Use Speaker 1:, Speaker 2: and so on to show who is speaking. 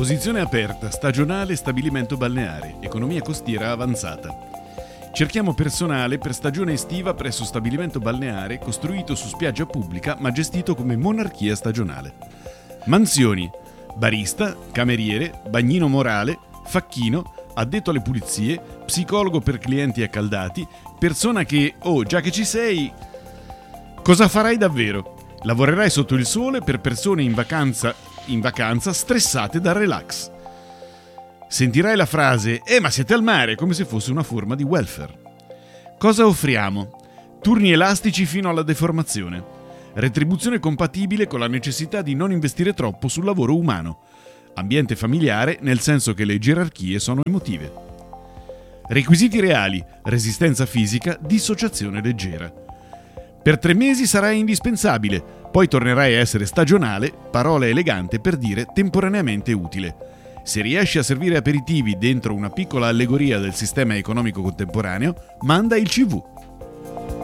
Speaker 1: Posizione aperta, stagionale, stabilimento balneare, economia costiera avanzata. Cerchiamo personale per stagione estiva presso stabilimento balneare costruito su spiaggia pubblica ma gestito come monarchia stagionale. Mansioni: barista, cameriere, bagnino morale, facchino, addetto alle pulizie, psicologo per clienti accaldati, persona che, già che ci sei... Cosa farai davvero? Lavorerai sotto il sole per persone in vacanza stressate dal relax. Sentirai la frase ma siete al mare, come se fosse una forma di welfare. Cosa offriamo? Turni elastici fino alla deformazione. Retribuzione compatibile con la necessità di non investire troppo sul lavoro umano. Ambiente familiare, nel senso che le gerarchie sono emotive. Requisiti reali: resistenza fisica, dissociazione leggera. Per 3 mesi sarai indispensabile, poi tornerai a essere stagionale, parola elegante per dire temporaneamente utile. Se riesci a servire aperitivi dentro una piccola allegoria del sistema economico contemporaneo, manda il CV.